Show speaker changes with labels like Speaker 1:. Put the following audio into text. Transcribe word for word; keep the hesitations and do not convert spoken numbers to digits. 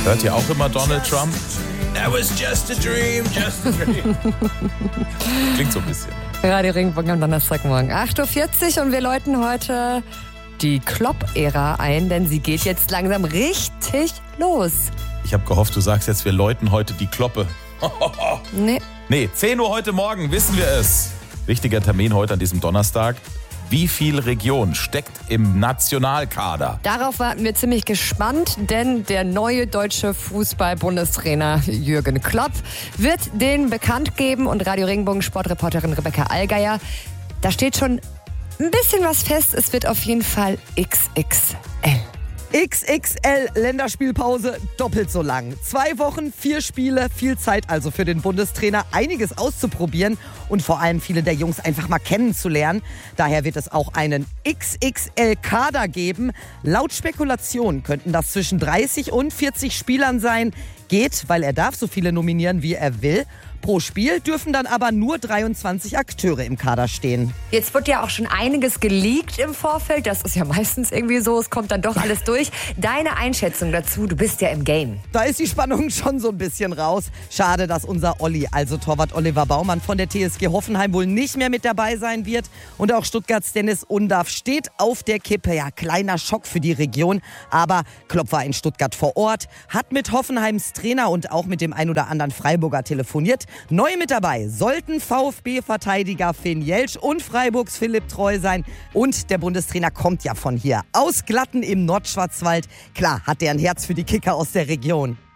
Speaker 1: Hört ihr auch immer Donald Trump? That was just a dream, just a dream. Klingt so ein bisschen.
Speaker 2: Radio Regenbogen am Donnerstagmorgen. acht Uhr vierzig und wir läuten heute die Klopp-Ära ein, denn sie geht jetzt langsam richtig los.
Speaker 1: Ich habe gehofft, du sagst jetzt, wir läuten heute die Kloppe.
Speaker 2: Nee.
Speaker 1: Nee, zehn Uhr heute Morgen, wissen wir es. Wichtiger Termin heute an diesem Donnerstag. Wie viel Region steckt im Nationalkader?
Speaker 2: Darauf warten wir ziemlich gespannt, denn der neue deutsche Fußball-Bundestrainer Jürgen Klopp wird den bekannt geben und Radio Regenbogen Sportreporterin Rebecca Allgeier. Da steht schon ein bisschen was fest, es wird auf jeden Fall X X L.
Speaker 3: X X L Länderspielpause doppelt so lang. Zwei Wochen, vier Spiele, viel Zeit also für den Bundestrainer, einiges auszuprobieren und vor allem viele der Jungs einfach mal kennenzulernen. Daher wird es auch einen X X L-Kader geben. Laut Spekulation könnten das zwischen dreißig und vierzig Spielern sein. Geht, weil er darf so viele nominieren, wie er will. Pro Spiel dürfen dann aber nur dreiundzwanzig Akteure im Kader stehen.
Speaker 2: Jetzt wird ja auch schon einiges geleakt im Vorfeld. Das ist ja meistens irgendwie so, es kommt dann doch alles durch. Deine Einschätzung dazu, du bist ja im Game.
Speaker 3: Da ist die Spannung schon so ein bisschen raus. Schade, dass unser Olli, also Torwart Oliver Baumann von der T S G Hoffenheim, wohl nicht mehr mit dabei sein wird. Und auch Stuttgarts Dennis Undaff steht auf der Kippe. Ja, kleiner Schock für die Region. Aber Klopp war in Stuttgart vor Ort, hat mit Hoffenheims Trainer und auch mit dem ein oder anderen Freiburger telefoniert. Neu mit dabei sollten VfB-Verteidiger Finn Jeltsch und Freiburgs Philipp Treu sein. Und der Bundestrainer kommt ja von hier, aus Glatten im Nordschwarzwald. Klar hat er ein Herz für die Kicker aus der Region.